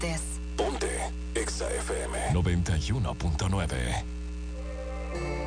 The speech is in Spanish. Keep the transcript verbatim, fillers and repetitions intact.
Ponte Exa F M noventa y uno punto nueve.